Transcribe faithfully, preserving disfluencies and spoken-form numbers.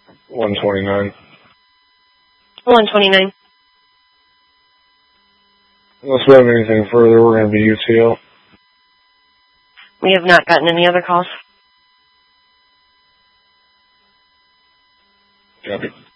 one twenty-nine. one twenty-nine. Unless we have anything further, we're going to be U T L. We have not gotten any other calls. Copy.